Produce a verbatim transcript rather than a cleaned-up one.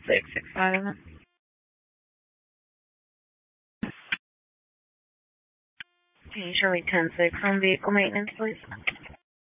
six six five. Can you show me ten six on vehicle maintenance, please?